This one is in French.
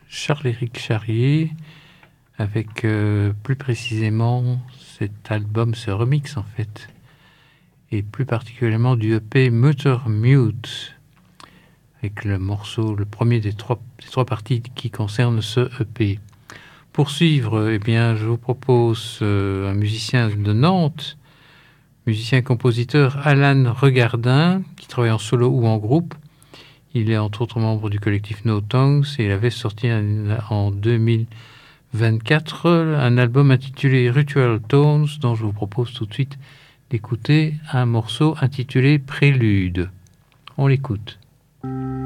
Charles-Éric Charrier, avec plus précisément cet album, ce remix en fait, et plus particulièrement du EP Mutter Mute, avec le morceau, le premier des trois parties qui concernent ce EP. Pour suivre, eh bien, je vous propose un musicien de Nantes, musicien-compositeur Alan Regardin, qui travaille en solo ou en groupe. Il est entre autres membre du collectif No Tongues et il avait sorti en 2024 un album intitulé Ritual Tones, dont je vous propose tout de suite d'écouter un morceau intitulé Prélude. On l'écoute.